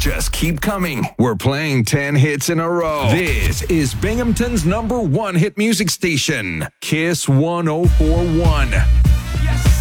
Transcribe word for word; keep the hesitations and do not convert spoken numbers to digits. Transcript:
just keep coming. We're playing ten hits in a row. This is Binghamton's number one hit music station, Kiss one oh four point one.